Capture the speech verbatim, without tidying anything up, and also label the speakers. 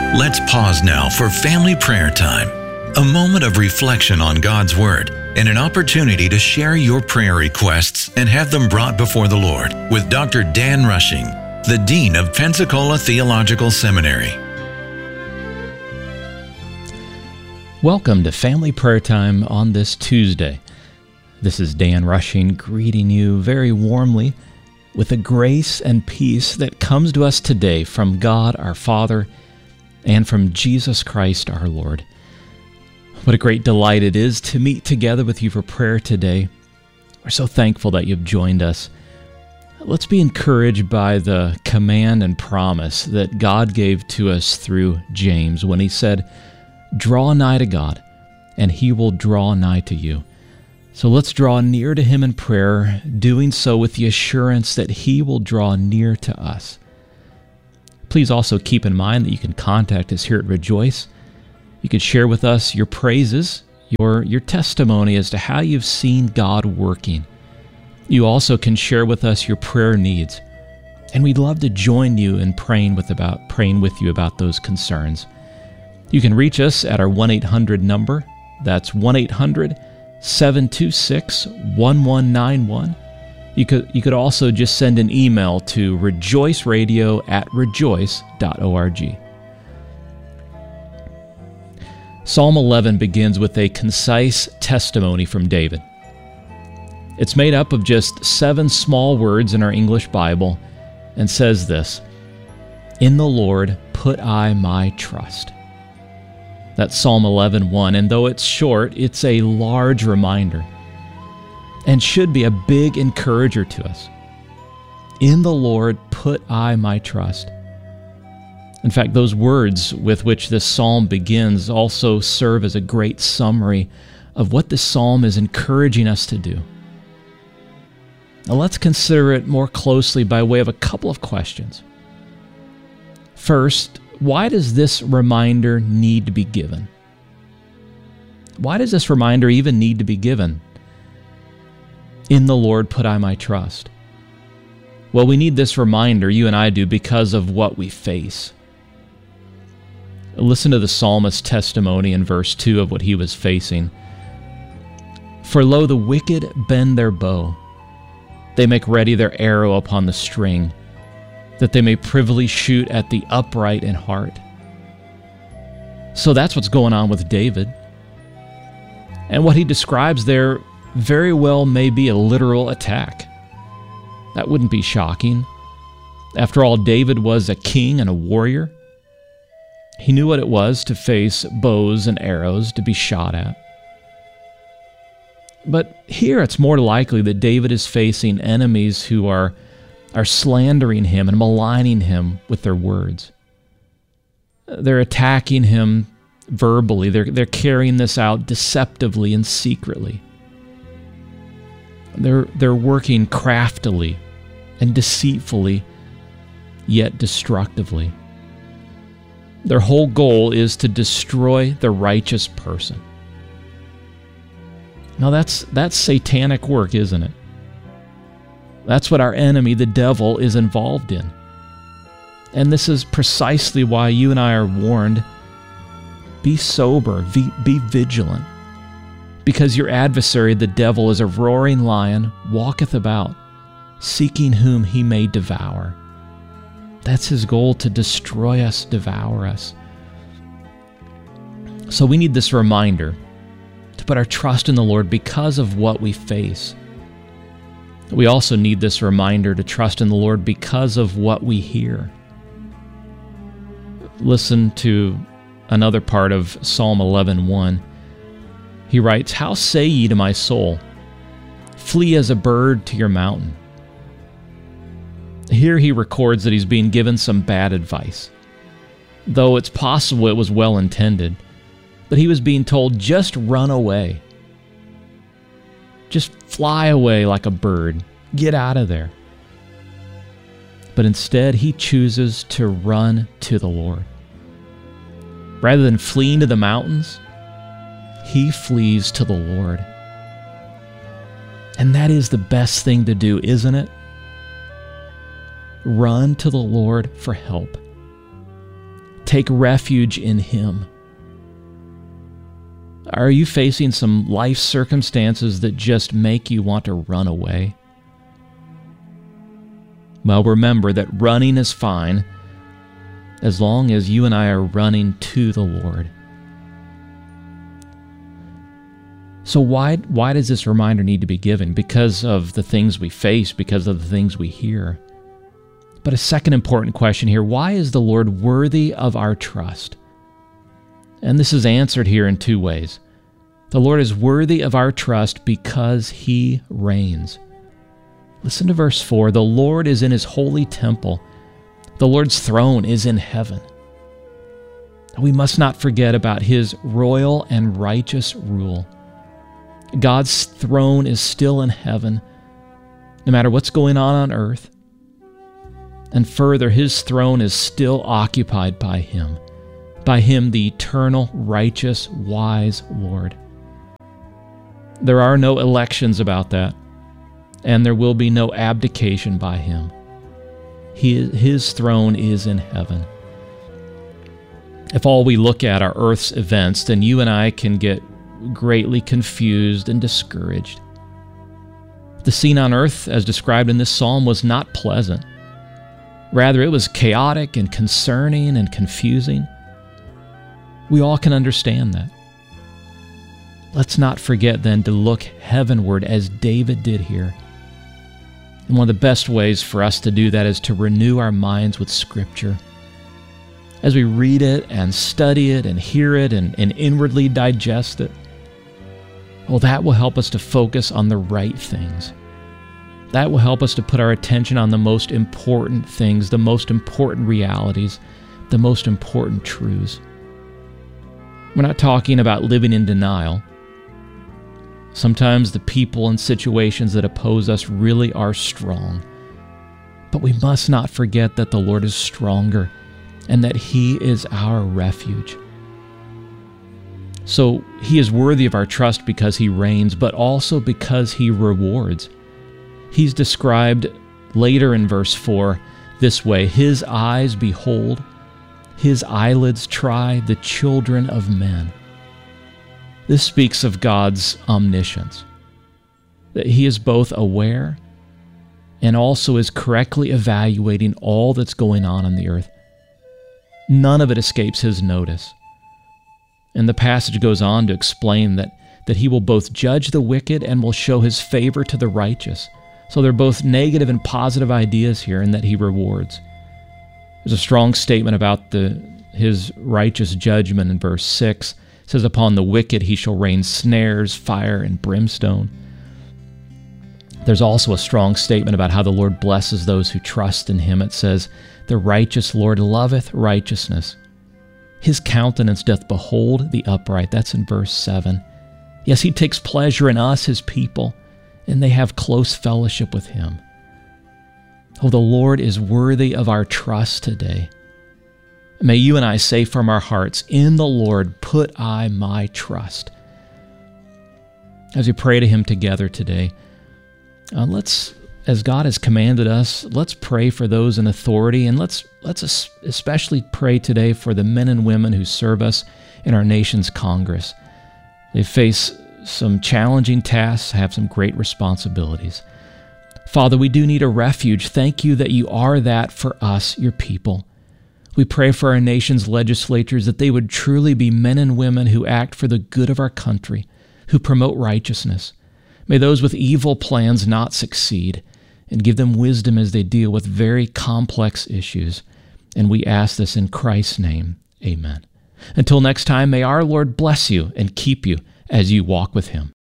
Speaker 1: Let's pause now for family prayer time, a moment of reflection on God's Word and an opportunity to share your prayer requests and have them brought before the Lord with Doctor Dan Rushing, the Dean of Pensacola Theological Seminary.
Speaker 2: Welcome to Family Prayer Time on this Tuesday. This is Dan Rushing greeting you very warmly with the grace and peace that comes to us today from God our Father and from Jesus Christ our Lord. What a great delight it is to meet together with you for prayer today. We're so thankful that you've joined us. Let's be encouraged by the command and promise that God gave to us through James when he said, "Draw nigh to God, and he will draw nigh to you." So let's draw near to him in prayer, doing so with the assurance that he will draw near to us. Please also keep in mind that you can contact us here at Rejoice. You can share with us your praises, your, your testimony as to how you've seen God working. You also can share with us your prayer needs, and we'd love to join you in praying with about praying with you about those concerns. You can reach us at our one eight hundred number. That's one eight hundred seven two six one one nine one. You could you could also just send an email to rejoiceradio at rejoice dot org. Psalm eleven begins with a concise testimony from David. It's made up of just seven small words in our English Bible and says this: "In the Lord put I my trust." That's Psalm eleven one, and though it's short, it's a large reminder and should be a big encourager to us. In the Lord put I my trust. In fact, those words with which this psalm begins also serve as a great summary of what this psalm is encouraging us to do. Now let's consider it more closely by way of a couple of questions. First, why does this reminder need to be given? Why does this reminder even need to be given? In the Lord put I my trust. Well, we need this reminder, you and I do, because of what we face. Listen to the psalmist's testimony in verse two of what he was facing. "For lo, the wicked bend their bow. They make ready their arrow upon the string, that they may privily shoot at the upright in heart." So that's what's going on with David. And what he describes there very well may be a literal attack. That wouldn't be shocking. After all, David was a king and a warrior. He knew what it was to face bows and arrows to be shot at. But here it's more likely that David is facing enemies who are are slandering him and maligning him with their words. They're attacking him verbally. They're, they're carrying this out deceptively and secretly. They're, they're working craftily and deceitfully, yet destructively. Their whole goal is to destroy the righteous person. Now that's, that's satanic work, isn't it? That's what our enemy, the devil, is involved in. And this is precisely why you and I are warned, be sober, be, be vigilant, because your adversary, the devil, is a roaring lion, walketh about, seeking whom he may devour. That's his goal, to destroy us, devour us. So we need this reminder to put our trust in the Lord because of what we face. We also need this reminder to trust in the Lord because of what we hear. Listen to another part of Psalm eleven one. He writes, "How say ye to my soul, flee as a bird to your mountain?" Here he records that he's being given some bad advice. Though it's possible it was well intended, but he was being told, just run away. Just fly away like a bird. Get out of there. But instead, he chooses to run to the Lord. Rather than fleeing to the mountains, he flees to the Lord. And that is the best thing to do, isn't it? Run to the Lord for help. Take refuge in Him. Are you facing some life circumstances that just make you want to run away? Well, remember that running is fine as long as you and I are running to the Lord. So why, why does this reminder need to be given? Because of the things we face, because of the things we hear. But a second important question here, why is the Lord worthy of our trust? And this is answered here in two ways. The Lord is worthy of our trust because He reigns. Listen to verse four. The Lord is in His holy temple. The Lord's throne is in heaven. We must not forget about His royal and righteous rule. God's throne is still in heaven, no matter what's going on on earth. And further, His throne is still occupied by Him, by Him, the eternal, righteous, wise Lord. There are no elections about that, and there will be no abdication by Him. He, His throne is in heaven. If all we look at are earth's events, then you and I can get greatly confused and discouraged. The scene on earth, as described in this psalm, was not pleasant. Rather, it was chaotic and concerning and confusing. We all can understand that. Let's not forget then to look heavenward as David did here. And one of the best ways for us to do that is to renew our minds with Scripture. As we read it and study it and hear it and, and inwardly digest it, well, that will help us to focus on the right things. That will help us to put our attention on the most important things, the most important realities, the most important truths. We're not talking about living in denial. Sometimes the people and situations that oppose us really are strong. But we must not forget that the Lord is stronger and that He is our refuge. So He is worthy of our trust because He reigns, but also because He rewards. He's described later in verse four this way, His eyes behold, His eyelids try the children of men. This speaks of God's omniscience, that He is both aware and also is correctly evaluating all that's going on on the earth. None of it escapes His notice. And the passage goes on to explain that, that He will both judge the wicked and will show His favor to the righteous. So there are both negative and positive ideas here in that He rewards. There's a strong statement about the His righteous judgment in verse six. It says, upon the wicked He shall rain snares, fire, and brimstone. There's also a strong statement about how the Lord blesses those who trust in Him. It says, the righteous Lord loveth righteousness. His countenance doth behold the upright. That's in verse seven. Yes, He takes pleasure in us, His people, and they have close fellowship with Him. Oh, the Lord is worthy of our trust today. May you and I say from our hearts, in the Lord put I my trust. As we pray to Him together today, uh, let's, as God has commanded us, let's pray for those in authority, and let's let's especially pray today for the men and women who serve us in our nation's Congress. They face some challenging tasks, have some great responsibilities. Father, we do need a refuge. Thank You that You are that for us, Your people. We pray for our nation's legislatures that they would truly be men and women who act for the good of our country, who promote righteousness. May those with evil plans not succeed, and give them wisdom as they deal with very complex issues. And we ask this in Christ's name. Amen. Until next time, may our Lord bless you and keep you as you walk with Him.